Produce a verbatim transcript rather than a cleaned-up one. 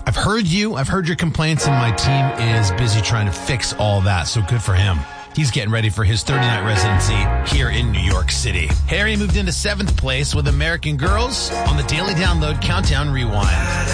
I've heard you. I've heard your complaints, and my team is busy trying to fix all that, so good for him. He's getting ready for his thirty-night residency here in New York City. Harry moved into seventh place with American Girls on the Daily Download Countdown Rewind.